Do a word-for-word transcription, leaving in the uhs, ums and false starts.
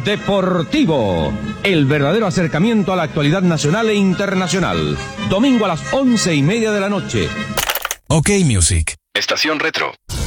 Deportivo, el verdadero acercamiento a la actualidad nacional e internacional. Domingo a las once y media de la noche. OK Music. Estación Retro.